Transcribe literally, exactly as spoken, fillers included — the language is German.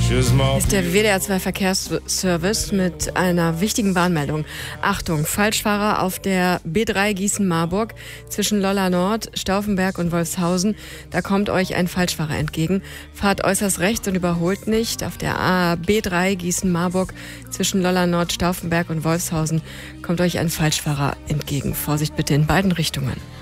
Ist der W D R zwei Verkehrsservice mit einer wichtigen Warnmeldung. Achtung, Falschfahrer auf der B drei Gießen-Marburg zwischen Lolla Nord, Stauffenberg und Wolfshausen. Da kommt euch ein Falschfahrer entgegen. Fahrt äußerst rechts und überholt nicht. Auf der B drei Gießen-Marburg zwischen Lolla Nord, Stauffenberg und Wolfshausen kommt euch ein Falschfahrer entgegen. Vorsicht bitte in beiden Richtungen.